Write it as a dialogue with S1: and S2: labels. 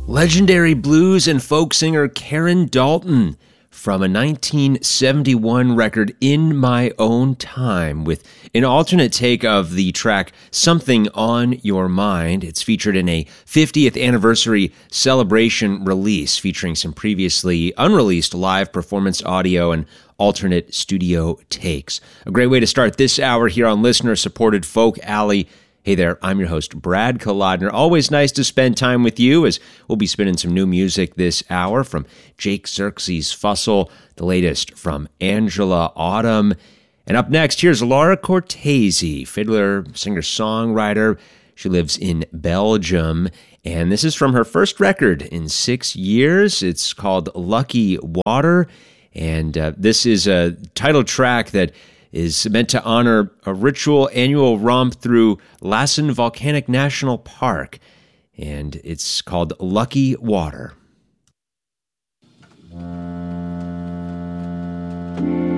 S1: Legendary blues and folk singer Karen Dalton from a 1971 record, In My Own Time, with an alternate take of the track Something on Your Mind. It's featured in a 50th anniversary celebration release featuring some previously unreleased live performance audio and alternate studio takes. A great way to start this hour here on listener-supported Folk Alley. Hey there, I'm your host, Brad Kolodner. Always nice to spend time with you as we'll be spinning some new music this hour from Jake Xerxes Fussell, the latest from Angela Autumn. And up next, here's Laura Cortese, fiddler, singer-songwriter. She lives in Belgium, and this is from her first record in 6 years. It's called Lucky Water, and this is a title track that is meant to honor a ritual annual romp through Lassen Volcanic National Park, and it's called Lucky Water.